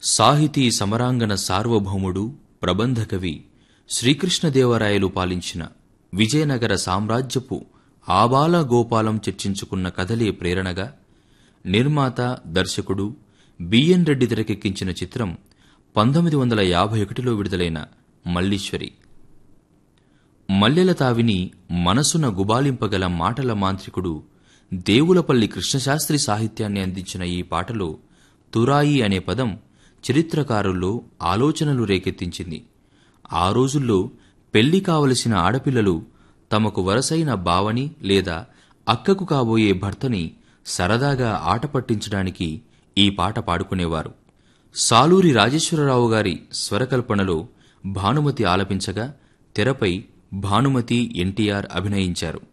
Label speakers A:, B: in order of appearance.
A: సాహితీ సమరాంగణ సార్వభౌముడు ప్రబంధకవి శ్రీకృష్ణదేవరాయలు పాలించిన విజయనగర సామ్రాజ్యపు ఆబాల గోపాలం చర్చించుకున్న కథలే ప్రేరణగా నిర్మాత దర్శకుడు బిఎన్ రెడ్డి తెరకెక్కించిన చిత్రం 1951లో విడుదలైన మల్లీశ్వరి. మల్లెల తావిని మనసున గుబాలింపగల మాటల మాంత్రికుడు దేవులపల్లి కృష్ణశాస్త్రి సాహిత్యాన్ని అందించిన ఈ పాటలో తురాయి అనే పదం చరిత్రకారుల్లో ఆలోచనలు రేకెత్తించింది. ఆ రోజుల్లో పెళ్లి కావలసిన ఆడపిల్లలు తమకు వరసైన బావని లేదా అక్కకు కాబోయే భర్తని సరదాగా ఆట పట్టించడానికి ఈ పాట పాడుకునేవారు. సాలూరి రాజేశ్వరరావు గారి స్వరకల్పనలో భానుమతి ఆలపించగా తెరపై భానుమతి ఎన్టీఆర్ అభినయించారు.